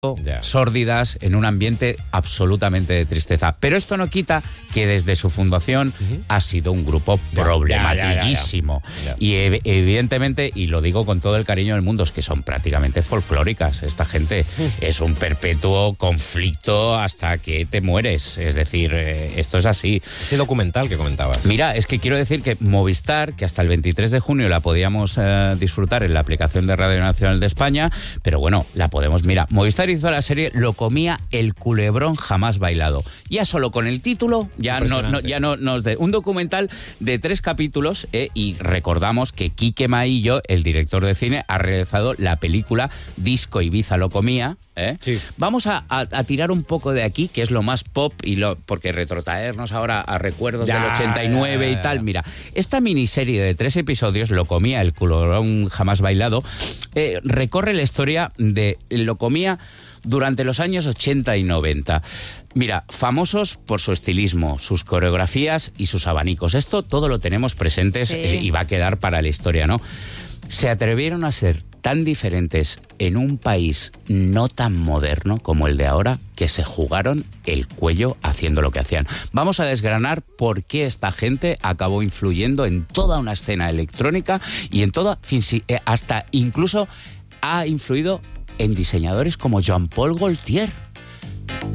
sórdidas, en un ambiente absolutamente de tristeza. Pero esto no quita que desde su fundación ha sido un grupo problematiquísimo. Y evidentemente, y lo digo con todo el cariño del mundo, es que son prácticamente folclóricas. Esta gente es un perpetuo conflicto hasta que te mueres. Es decir, esto es así. Ese documental que comentabas. Mira, es que quiero decir que Movistar, que hasta el 23 de junio la podíamos disfrutar en la aplicación de Radio Nacional de España, pero bueno, la podemos... Mira, Movistar hizo la serie Lo comía el culebrón jamás bailado. Ya solo con el título, un documental de 3 capítulos, y recordamos que Quique Maillo, el director de cine, ha realizado la película Disco Ibiza lo comía. Sí. Vamos a tirar un poco de aquí, que es lo más pop, porque retrotraernos ahora a recuerdos del 89 y tal. Mira, esta miniserie de 3 episodios, Lo comía el culebrón jamás bailado, recorre la historia de Lo comía durante los años 80 y 90. Mira, famosos por su estilismo, sus coreografías y sus abanicos. Esto todo lo tenemos presentes, y va a quedar para la historia, ¿no? Se atrevieron a ser tan diferentes en un país no tan moderno como el de ahora, que se jugaron el cuello haciendo lo que hacían. Vamos a desgranar por qué esta gente acabó influyendo en toda una escena electrónica y en toda, hasta incluso ha influido en diseñadores como Jean-Paul Gaultier.